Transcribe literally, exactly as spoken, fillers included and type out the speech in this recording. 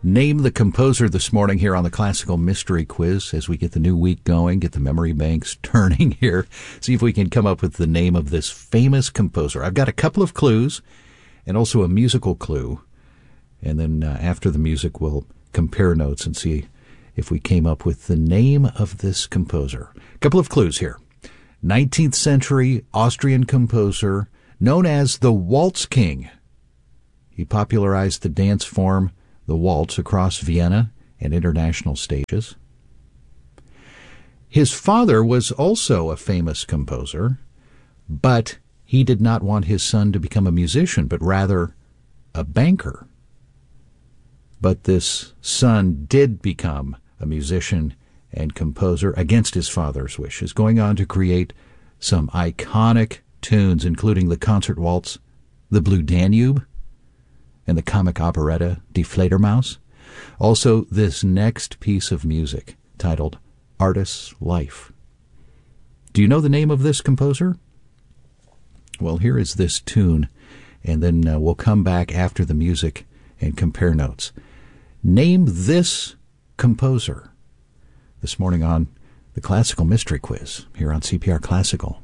Name the composer this morning here on the Classical Mystery Quiz as we get the new week going, get the memory banks turning here, see if we can come up with the name of this famous composer. I've got a couple of clues and also a musical clue, and then uh, after the music we'll compare notes and see if we came up with the name of this composer. A couple of clues here. nineteenth century Austrian composer known as the Waltz King. He popularized the dance form, the waltz, across Vienna and international stages. His father was also a famous composer, but he did not want his son to become a musician, but rather a banker. But this son did become a musician and composer against his father's wishes, going on to create some iconic tunes, including the concert waltz, the Blue Danube, and the comic operetta Die Fledermaus. Also, this next piece of music titled Artist's Life. Do you know the name of this composer? Well, here is this tune, and then uh, we'll come back after the music and compare notes. Name this composer this morning on the Classical Mystery Quiz here on C P R Classical.